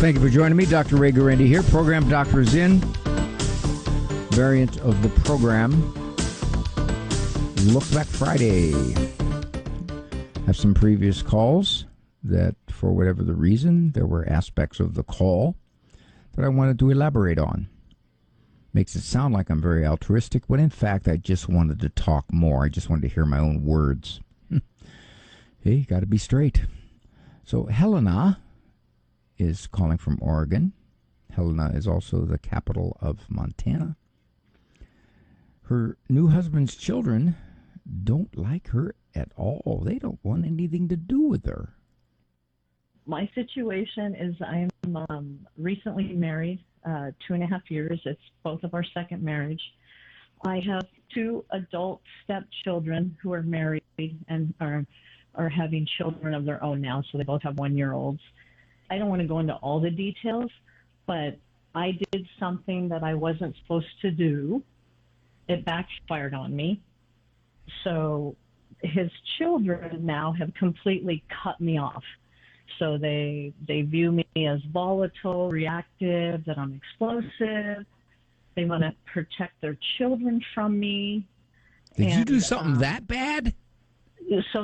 Thank you for joining me. Dr. Ray Guarendi here. Program Doctor is in. Variant of the program. Look Back Friday. Have some previous calls that, for whatever the reason, there were aspects of the call that I wanted to elaborate on. Makes it sound like I'm very altruistic, but in fact, I just wanted to talk more. I just wanted to hear my own words. Hey, got to be straight. So Helena is calling from Oregon. Helena is also the capital of Montana. Her new husband's children don't like her at all. They don't want anything to do with her. My situation is I'm recently married, 2.5 years. It's both of our second marriage. I have 2 adult stepchildren who are married and are having children of their own now, so they both have 1-year-olds. I don't want to go into all the details, but I did something that I wasn't supposed to do. It backfired on me. So his children now have completely cut me off. So they view me as volatile, reactive, that I'm explosive. They want to protect their children from me. Did you do something that bad? So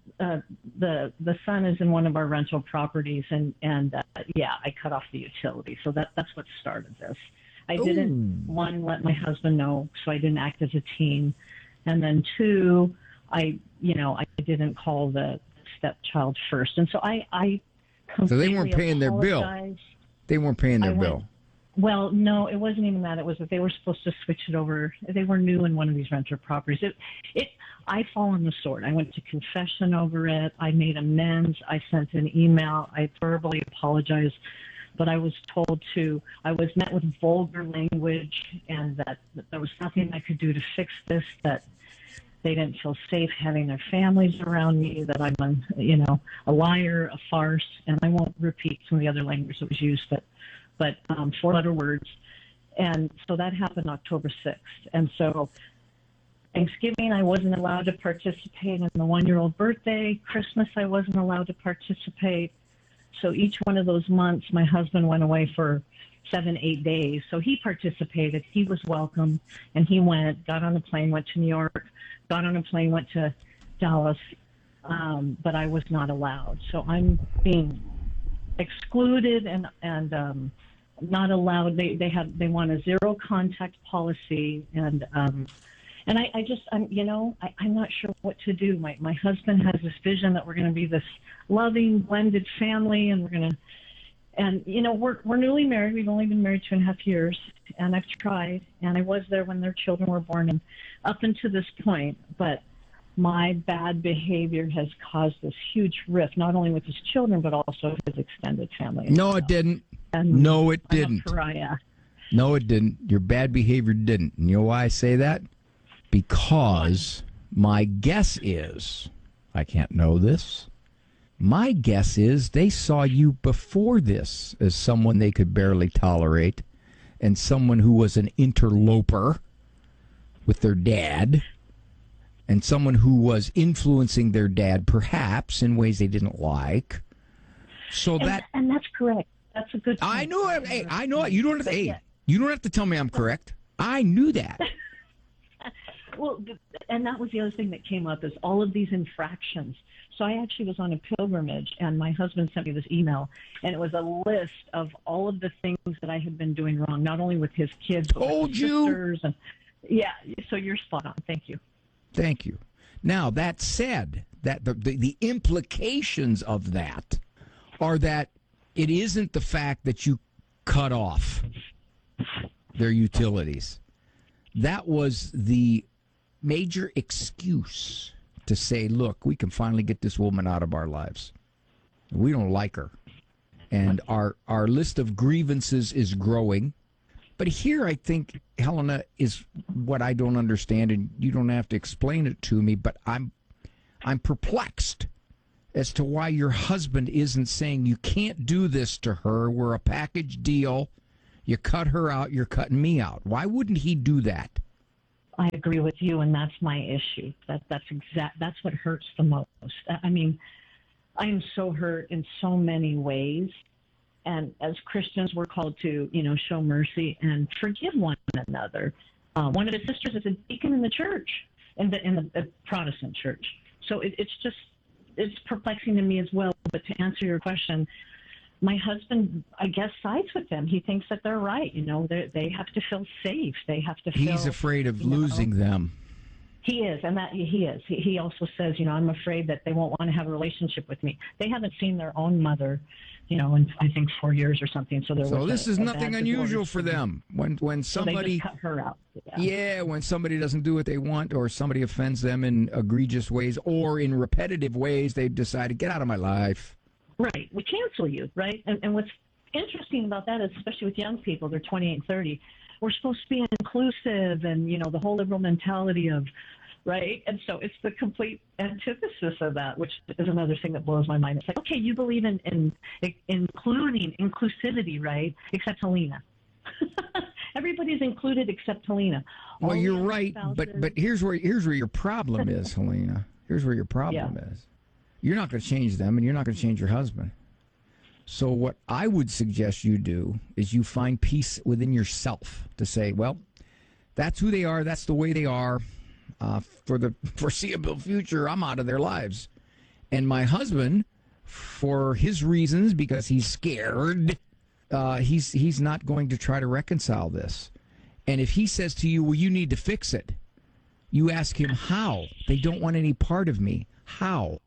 the son is in one of our rental properties, and I cut off the utility. So that's what started this. I didn't, 1, let my husband know, so I didn't act as a team, and then 2, I didn't call the stepchild first, and so I completely So they weren't paying their bill. They weren't paying their bill. Well, no, it wasn't even that. It was that they were supposed to switch it over. They were new in one of these renter properties. I fall on the sword. I went to confession over it. I made amends. I sent an email. I verbally apologized, but I was met with vulgar language, and that there was nothing I could do to fix this, that they didn't feel safe having their families around me, that I'm a liar, a farce, and I won't repeat some of the other language that was used, but 4-letter words. And so that happened October 6th. And so Thanksgiving, I wasn't allowed to participate in the 1-year-old birthday. Christmas, I wasn't allowed to participate. So each one of those months, my husband went away for 7-8 days. So he participated. He was welcome. And he got on a plane, went to New York, got on a plane, went to Dallas. But I was not allowed. So I'm being excluded and not allowed. They want a 0 contact policy, and I'm not sure what to do. My husband has this vision that we're going to be this loving blended family, and we're newly married. We've only been married 2.5 years, and I've tried, and I was there when their children were born, and up until this point, but my bad behavior has caused this huge rift, not only with his children, but also his extended family. No, it didn't. No, it didn't. I'm a pariah. No, it didn't. Your bad behavior didn't. And you know why I say that? Because my guess is, I can't know this, my guess is they saw you before this as someone they could barely tolerate and someone who was an interloper with their dad, and someone who was influencing their dad, perhaps, in ways they didn't like. And that's correct. That's a good point. I know it. Hey, I know it. You don't have to tell me I'm correct. I knew that. Well, and that was the other thing that came up, is all of these infractions. So I actually was on a pilgrimage, and my husband sent me this email, and it was a list of all of the things that I had been doing wrong, not only with his kids, but with his sisters. And, yeah, so you're spot on. Thank you. Thank you. Now, that said, that the implications of that are that it isn't the fact that you cut off their utilities. That was the major excuse to say, look, we can finally get this woman out of our lives. We don't like her. And our list of grievances is growing. But here, I think, Helena, is what I don't understand, and you don't have to explain it to me, but I'm perplexed as to why your husband isn't saying, you can't do this to her. We're a package deal. You cut her out, you're cutting me out. Why wouldn't he do that? I agree with you, and that's my issue. That's what hurts the most. I mean, I am so hurt in so many ways, And as Christians, we're called to, show mercy and forgive one another. One of his sisters is a deacon in the church, in the Protestant church. So it's perplexing to me as well. But to answer your question, my husband, I guess, sides with them. He thinks that they're right. They have to feel safe. They have to feel. He's afraid of losing them. He is, and that he is. He also says, I'm afraid that they won't want to have a relationship with me. They haven't seen their own mother, in I think 4 years or something. So this is nothing unusual for them. When somebody so they just cut her out. Yeah, when somebody doesn't do what they want, or somebody offends them in egregious ways or in repetitive ways, they decide to get out of my life. Right, we cancel you, right? And what's interesting about that is, especially with young people, they're 28 and 30. We're supposed to be inclusive, and the whole liberal mentality of, right? And so it's the complete antithesis of that, which is another thing that blows my mind. It's like, okay, you believe in including inclusivity, right? Except Helena. Everybody's included except Helena. Well, you're right, but here's where your problem is, Helena. Here's where your problem is. You're not going to change them, and you're not going to change your husband. So what I would suggest you do is you find peace within yourself to say, well, that's who they are. That's the way they are. For the foreseeable future, I'm out of their lives. And my husband, for his reasons, because he's scared, he's not going to try to reconcile this. And if he says to you, well, you need to fix it, you ask him how. They don't want any part of me. How?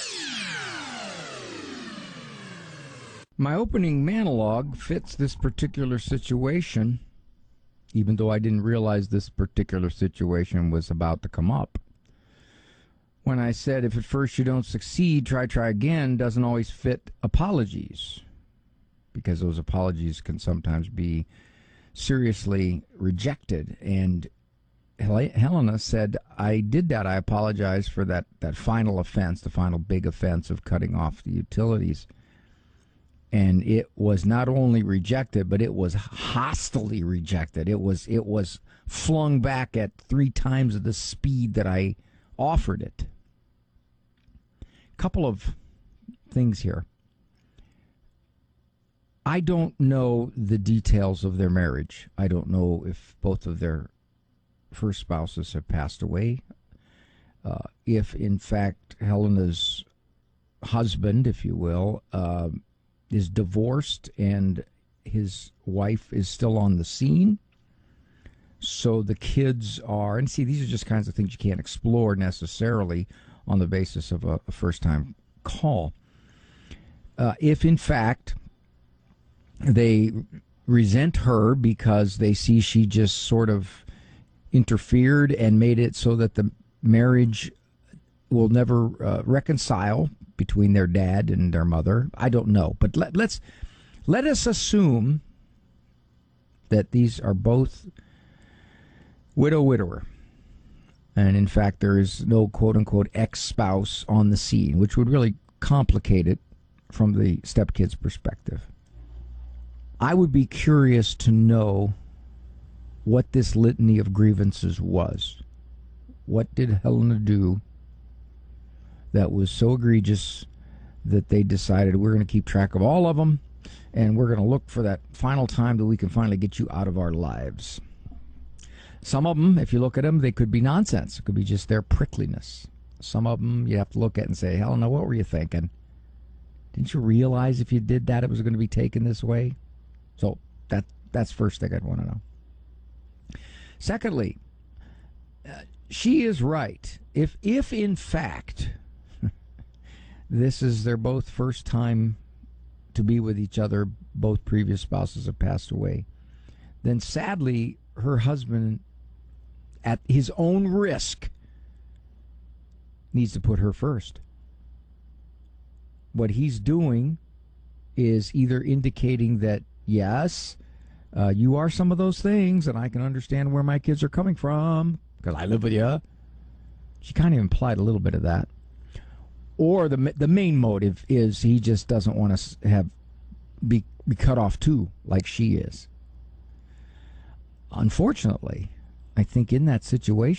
My opening monologue fits this particular situation, even though I didn't realize this particular situation was about to come up. When I said, if at first you don't succeed, try again, doesn't always fit apologies, because those apologies can sometimes be seriously rejected. And Helena said, I did that. I apologized for that final offense, the final big offense of cutting off the utilities. And it was not only rejected, but it was hostilely rejected. It was flung back at 3 times the speed that I offered it. Couple of things here. I don't know the details of their marriage. I don't know if both of their first spouses have passed away. If, in fact, Helena's husband, if you will, is divorced and his wife is still on the scene. So the kids are, and see, these are just kinds of things you can't explore necessarily on the basis of a first-time call. If, in fact, they resent her because they see she just sort of interfered and made it so that the marriage will never reconcile between their dad and their mother, I don't know. But let us assume that these are both widower. And in fact, there is no quote-unquote ex-spouse on the scene, which would really complicate it from the stepkid's perspective. I would be curious to know what this litany of grievances was. What did Helena do that was so egregious that they decided we're going to keep track of all of them, and we're going to look for that final time that we can finally get you out of our lives? Some of them, if you look at them, they could be nonsense. It could be just their prickliness. Some of them you have to look at and say, Helena, what were you thinking? Didn't you realize if you did that it was going to be taken this way? So that's first thing I'd want to know. Secondly, she is right. If in fact this is their both first time to be with each other, both previous spouses have passed away, then sadly her husband, at his own risk, needs to put her first. What he's doing is either indicating that, yes, you are some of those things, and I can understand where my kids are coming from because I live with you. She kind of implied a little bit of that. Or the main motive is he just doesn't want to be cut off too, like she is. Unfortunately, I think in that situation,